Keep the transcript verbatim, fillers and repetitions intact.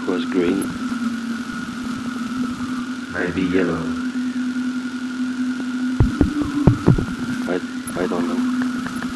it was green. Maybe yellow. I, I don't know.